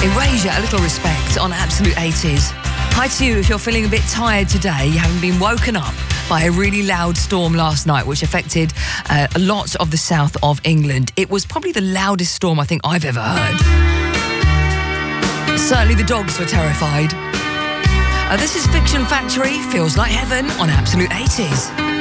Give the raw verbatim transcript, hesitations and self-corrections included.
Erasure, A Little Respect on Absolute eighties. Hi to you if you're feeling a bit tired today, you haven't been woken up by a really loud storm last night which affected uh, a lot of the south of England. It was probably the loudest storm I think I've ever heard. Certainly the dogs were terrified. Uh, this is Fiction Factory, Feels Like Heaven on Absolute eighties.